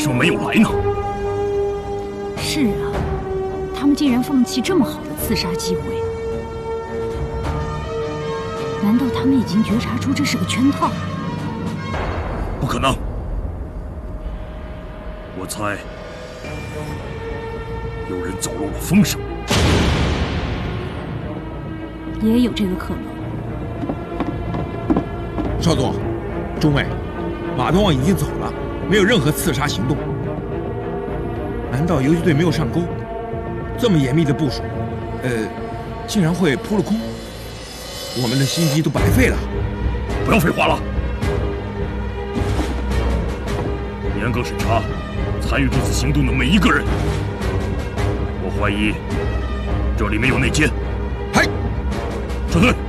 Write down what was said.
什么没有来呢？ 是啊，他们竟然放弃这么好的刺杀机会，难道他们已经觉察出这是个圈套？ 不可能！我猜有人走漏了风声。 也有这个可能。 少佐，中尉，马东王已经走了，没有任何刺杀行动。难道游击队没有上钩？这么严密的部署，竟然会扑了空？我们的心机都白费了。 不要废话了，严格审查参与这次行动的每一个人。我怀疑这里面有内奸。 嗨， 撤退。